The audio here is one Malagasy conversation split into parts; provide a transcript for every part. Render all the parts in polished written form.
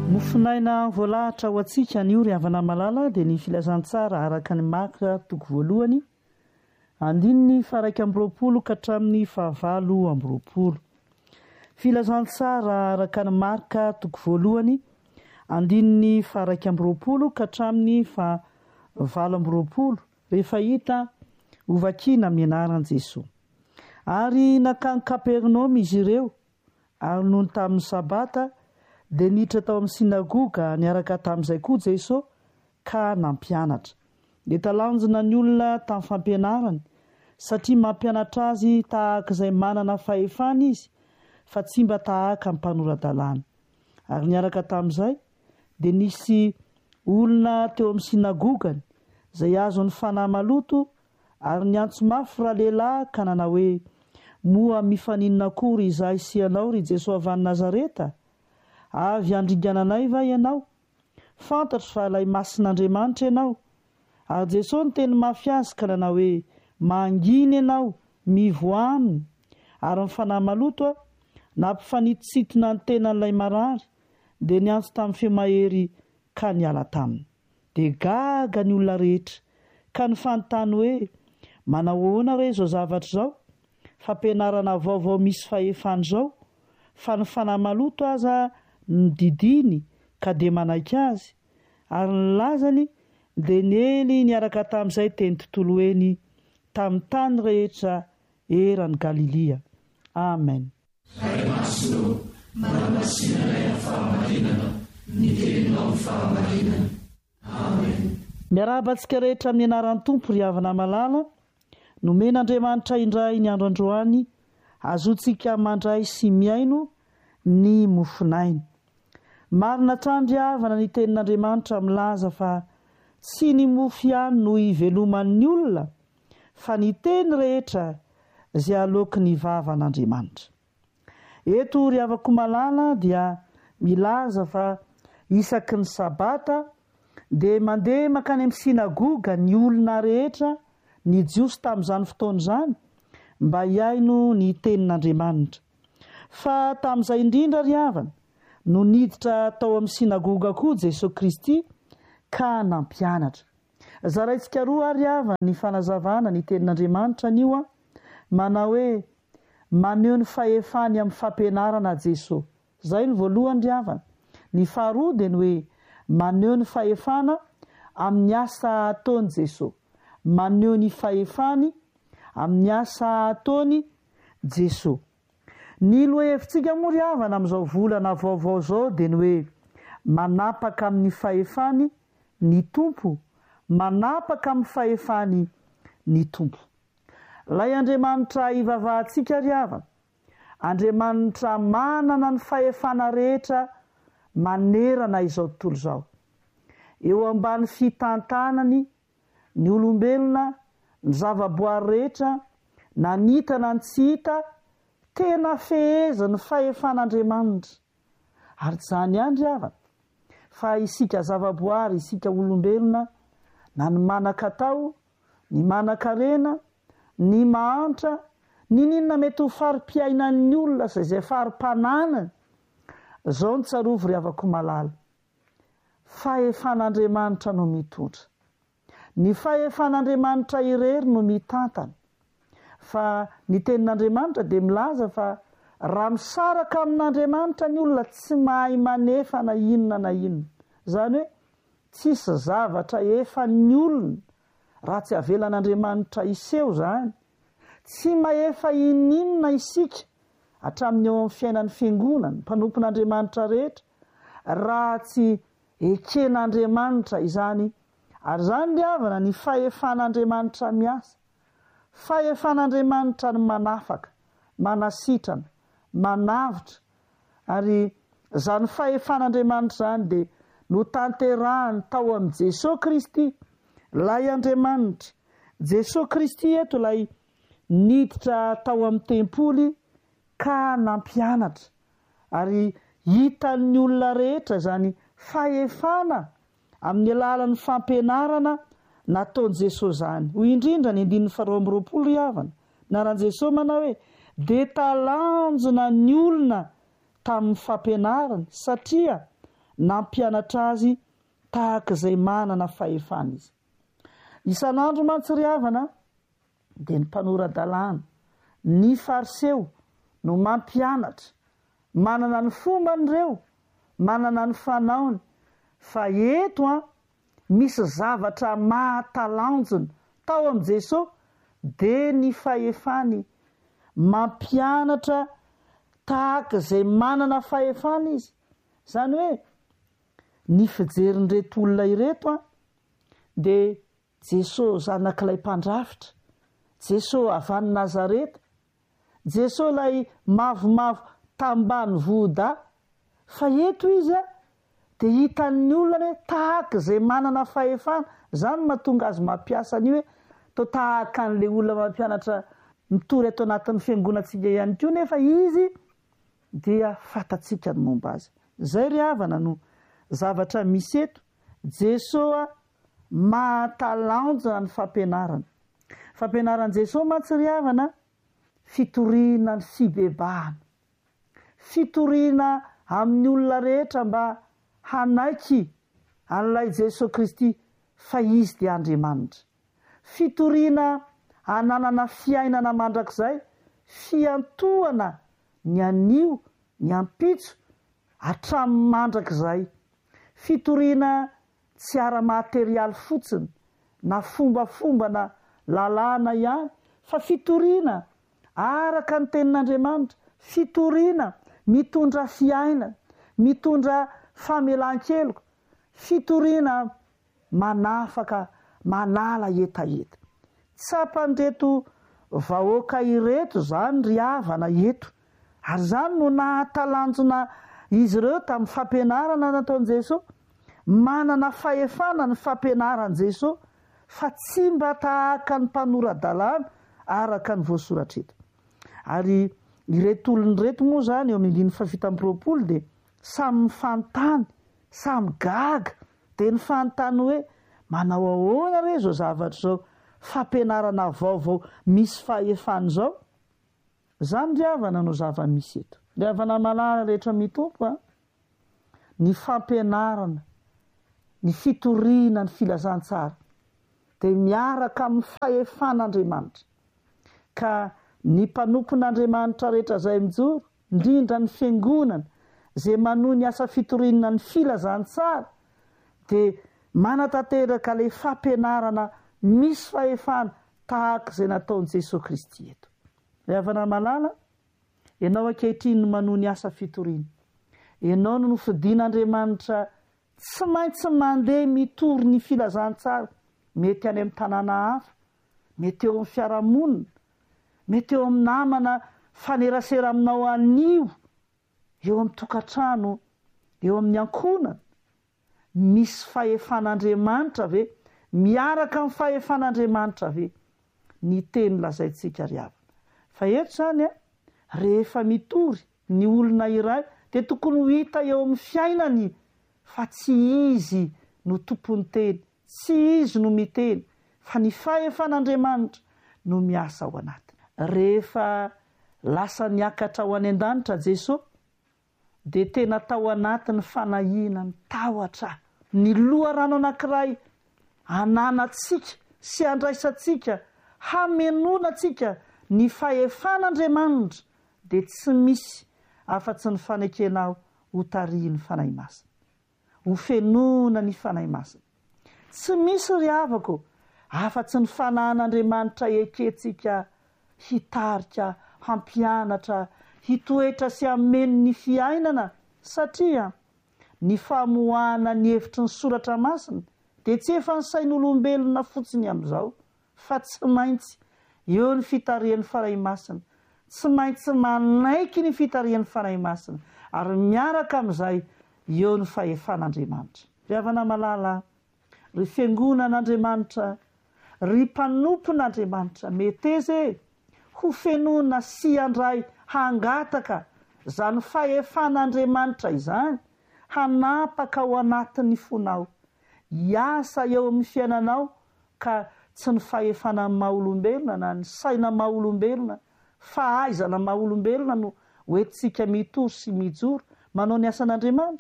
Mofinaina voalahatra ho antsika ny ry havana malala dia ny filazantsara araka ny Marka toko voalohany andininy faraika amby roapolo ka hatramin'ny fahavalo amby roapolo. Filazantsara araka ny Marka toko voalohany andininy faraika amby roapolo ka hatramin'ny fahavalo amby roapolo. Rehefa hita hovakina mianaran Jesosy. Ary nakany Kapernaoma izy ireo ary noho tamin'ny sabata dia niditra tao amin'ny sinagoga niaraka tamin'izay koa Jesosy ka nampianatra. Dia talanjona ny olona tamin'ny fampianarany satria mampianatra azy tahaka izay manana fahefana izy fa tsy mba tahaka ny mpanoran-dalàna. Ary niaraka tamin'izay dia nisy olona teo amin'ny sinagogany izay azony fanahy maloto ary niantso mafy raha lehilahy ka nanao hoe moa mifaninona akory izahay sy ianao ry Jesosy avy any Nazareta? Avy andringananay va ianao? Fantatro fa ilay masin'Andriamanitra ianao. Ary Jesosy ny teny mafy azy ka nanao hoe manginy ianao, mivoa aminy. Ary ny fanahy maloto nampifanitositona ny tenan'ilay marary dia niantso tamin'ny feo mahery ka niala taminy. Dia gaga ny olona rehetra ka nyfanontany hoe manao ahoana re izao zavatra izao? Fampianarana vaovao misy fahefana izao, fa ny fanahy maloto aza nididiny ka dia manaiky azy. Ary ny lazany dia nely niaraka tamin'izay teny tontolo eny tamin'ny tany rehetra eran'ny Galilia. Amen. Miarabantsika rehetra amin'ny anaran'ny Tompo ry havana malala, nomen'Andriamanitra indray ny andro androany, azontsika mandray sy miaino ny mofinainy. Marina trandry havana ny tenin'Andriamanitra milaza fa tsy ny mofo ihany no iveloman'ny olona, fa ny teny rehetra izay aloky ny vavan'Andriamanitra. Eto ry havako malala dia milaza fa isaky ny sabata dia mandeha makany amin'ny sinagoga ny olona rehetra ny jiosy tamin'izany fotoana izany mba hiaino ny tenin'Andriamanitra. Fa tamin'izay indrindra ry havana no niditra tao amin'ny sinagoga koa Jesosy Kristy ka nampianatra. Zaraintsika roa ary havana ny fanazavana ny tenin'Andriamanitra nio manao hoe maneho ny fahefany amin'ny fampianarana Jesosy. Zay ny voalohany ry havana. Ny faharoa dia ny hoe maneho ny fahefana amin'ny asa ataony Jesosy. Maneho ny fahefany amin'ny asa ataony Jesosy. Ny lohahevitsika moa ry havana amin'izao volana vaovao izao dia ny hoe manapaka amin'ny fahefany ny Tompo, manapaka amin'ny fahefany ny Tompo. Lay Andriamanitra ivavahantsika ry havana, Andriamanitra manana ny fahefana rehetra manerana izao tontolo izao. Eo ambany fitantanany ny olombelona, ny zavaboary rehetra, na ny hita na ny tsy hita, tena feheza ny fahefan'Andriamanitra. Ary tsy izany ihany ry havana, fa isika zavaboary, isika olombelona, na ny manan-katao, ny manan-karena, ny mahantra, ny ninona mety ho fari-piainan'ny olona izay fari-pananany. Izao ny tsarovy ry havako malala. Fahefan'Andriamanitra no mitondra. Ny fahefan'Andriamanitra irery no mitantana. Fa ny tenin'Andriamanitra dia milaza fa raha misaraka amin'Andriamanitra ny olona tsy mahay manefa na inona na inona. Izany hoe tsisy zavatra efa ny olona raha tsy avelan'Andriamanitra iseho izany. Tsy maefa ininona isika hatramin'ny eo amin'ny fiainan'ny fiangonana, mpanompon'Andriamanitra rehetra, raha tsy eken'Andriamanitra izany. Ary izany ry havana ny fahefan'Andriamanitra miasa. Fahefan'Andriamanitra ny manafaka, manasitrana, manavitra. Ary izany fahefan'Andriamanitra izany dia no tanterahany tao amin'ny Jesosy Kristy, lay Andriamanitra. Jesosy Kristy eto ilay niditra tao amin'ny tempoly ka nampianatra. Ary hitan'ny olona rehetra izany fahefana amin'ny alalan'ny fampianarana nataon'i Jesosy izany. Hoy indrindra ny 2:20 ry havana. Naran'i Jesosy manao hoe dia talanjona ny olona tamin'ny fampianarana satria nampianatra azy tahaka izay manana fahefana izy. Isan'andro mantsy ry havana dia ny mpanoradalàna, ny fariseo no mampianatra, manana ny fomban'ireo, manana ny fanaony, fa eto misy zavatra mahatalanjona tao amin'i Jesosy dia ny fahefany. Mampianatra tahaka izay manana fahefana izy. Izany hoe ny fijerin'ireto olona ireto dia Jesosy zanak'ilay mpandrafitra, Jesosy avy any Nazareta, Jesosy ilay mavomavo tambany voda. Fa eto izy dia hitan'ny olona hoe tahaka izay manana fahefana. Izany mahatonga azy mampiasa an'io hoe tahaka an'ilay olona mampianatra mitory ato anatin'ny fiangonantsika ihany koa, nefa izy dia fatatsika ny momba azy. Izay ry havana no zavatra misy eto. Jesosy mahatalanjona ny fampianarana. Fampianaran'i Jesosy mantsy ry havana, fitoriana ny fibebahana, fitoriana amin'ny olona rehetra mba hanaiky an'ilay Jesosy Kristy fa izy dia Andriamanitra. Fitoriana hananana fiainana mandrakizay, fiantohana ny anio, ny ampitso hatramin'ny mandrakizay. Fitoriana tsy ara-materialy fotsiny, na fombafomba na lalàna ihany, fa fitoriana araka ny tenin'Andriamanitra, fitoriana mitondra fiainana, mitondra famelan-keloka, fitoriana manafaka, manala etaeta. Tsapan'ireto vahoaka ireto zany ry havana eto, ary zany no nahatalanjona izy ireo tamin'ny fampianarana nataon'i Jesosy. Manana fahefana ny fampianaran'i Jesosy, fa tsy mba tahaka ny mpanoradalàna araka ny voasoratra eto. Ary ireto olona ireto moa zany eo amin'ny 120 dia samy mifantany, samy gaga, dia ny fantany hoe manao ahoana re zao zavatra zao, fampianarana vaovao misy fahefana zao. Zany ry havana no zava-misy eto. Ry havana malala rehetra mitompo ny fampianarana, ny fitoriana, ny filazantsara dia miaraka amin'ny fahefan'Andriamanitra. Ka ny mpanompon'Andriamanitra rehetra izay mijoro, indrindra ny fiangonana izay manohy ny asa fitoriana ny filazantsara, dia manatanteraka ilay fampianarana misy fahefana tahaka izay nataon'i Jesosy Kristy eto. Ry havana malala, ianao ankehitriny no manohy ny asa fitoriana, ianao no nofidian'Andriamanitra tsy maintsy mandeha mitory ny filazantsara, mety any amin'ny tanàna hafa, mety eo amin'ny fiarahamonina, mety eo amin'ny namana fanerasera aminao anio, eo amin'ny tokantrano, eo amin'ny ankonana. Misy fahefan'Andriamanitra ve? Miaraka amin'ny fahefan'Andriamanitra ve? Ny teny lazaintsika ry havana. Fa eto zany rehefa mitory ny olona iray dia tokony ho hita eo amin'ny fiainany fa tsy izy no tompon'ny teny, tsy izy no miteny, fa ny fahefan'Andriamanitra no miasa ao anatiny. Rehefa lasa niakatra ho any an-danitra Jesosy dia tena tao anatin'ny fanahiana ny tahotra, ny loharano anankiray hananantsika sy handraisantsika, hamenoanantsika ny fahefan'Andriamanitra, dia tsy misy afa-tsy ny fanekena ho tarihin'ny fanahy masina, ho fenoana ny fanahy masina. Tsy misy ry havako afa-tsy ny fanahin'Andriamanitra ekentsika hitarika, hampianatra, hitoetra sy hameno ny fiainana, satria ny famoahana ny hevitry ny soratra masina dia tsy efa ny sain'olombelona fotsiny amin'izao, fa tsy maintsy eo ny fitarihan'ny fanahy masina, tsy maintsy manaiky ny fitarihan'ny fanahy masina, ary miaraka amin'izay eo ny fahefan'Andriamanitra. Ry havana malala, ry fiangonan'Andriamanitra, ry mpanompon'Andriamanitra, meteze ho fenoana sy handray hangataka zany fahefan'Andriamanitra izany, hanapaka ao anatin'ny fonao, hiasa eo amin'ny fiainanao, ka tsy ny fahefana maha-olombelona na ny saina maha-olombelona, fa aizana maha-olombelona no hoentintsika mitory sy mijoro manao ny asan'Andriamanitra,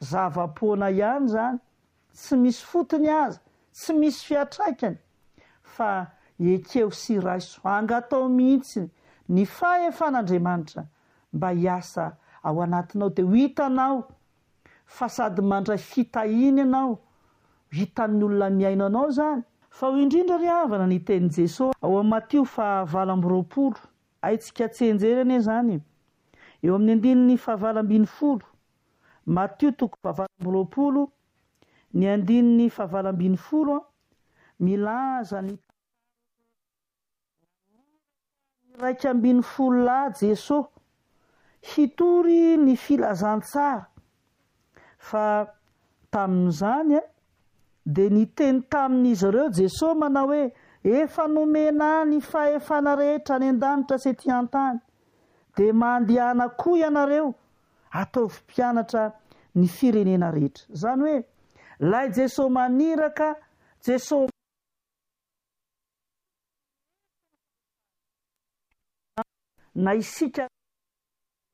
zava-poana ihany zany, tsy misy fotony aza, tsy misy fiatraikany, fa ekeo sy raiso angatao mihitsy ny fahefan'Andriamanitra mba hiasa ao anatinao, dia ho hitanao fa sady mandray fitahiny ianao, hitan'ny olona miaino anao zany. Fa ho indrindra ry havana ny tenin'i Jesosy ao amin'ny Matio 9:20, aintsika tsenjera anie zany, eo amin'ny andininy 9:20, Matio 9:20, ny andininy 9:20, milaza ny 120 lahy Jesosy hitory ny filazantsara. Fa tamin'izany dia niteny tamin'izy ireo Jesosy manao hoe efa nomena ny fahefana rehetra any an-danitra sy ety an-tany, dia mandehana koa ianareo ataovy mpianatra ny firenena rehetra. Zany hoe lay Jesosy maniraka, Jesosy na isika